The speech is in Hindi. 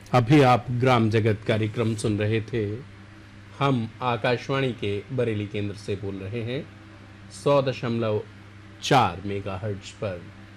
अभी आप ग्राम जगत कार्यक्रम सुन रहे थे। हम आकाशवाणी के बरेली केंद्र से बोल रहे हैं 100.4 मेगाहर्ट्ज पर।